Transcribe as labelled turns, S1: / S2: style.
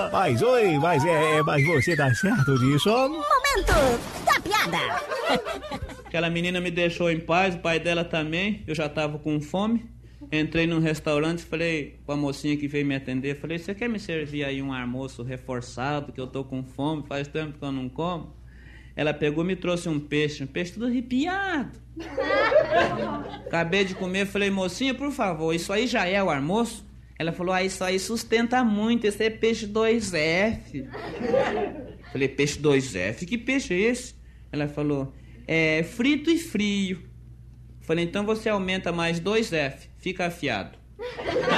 S1: Mas mas você tá certo disso?
S2: Momento da piada.
S3: Aquela menina me deixou em paz, o pai dela também. Eu já tava com fome. Entrei num restaurante, falei com a mocinha que veio me atender, falei, você quer me servir aí um almoço reforçado, que eu tô com fome, faz tempo que eu não como? Ela pegou e me trouxe um peixe todo arrepiado. Acabei de comer, falei, mocinha, por favor, isso aí já é o almoço? Ela falou, isso aí sustenta muito, esse é peixe 2F. Falei, peixe 2F? Que peixe é esse? Ela falou, é frito e frio. Falei, então você aumenta mais 2F, fica afiado.